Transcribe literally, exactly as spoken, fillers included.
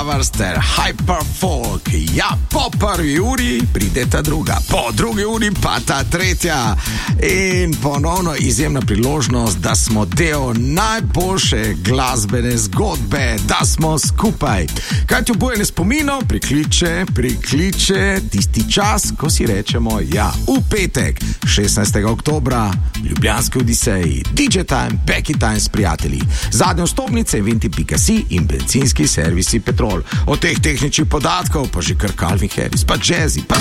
Lovers ter Hyperfolk. Ja, po prvi uri pride ta druga, po drugi uri pa ta tretja. In ponovno izjemna priložnost, da smo del najboljše glasbene zgodbe, da smo skupaj. Kaj ti obojene spominov prikliče, prikliče tisti čas, ko si rečemo ja, v petek, šestnajstega oktobra, Ljubljanski Odiseji, D J Time, Becky Time s prijatelji, zadnje vstopnice, Venti pika si in bencinski servisi Petrol. Od teh tehničnih podatkov pa že kar Calvin Harris, pa Jazzy, pa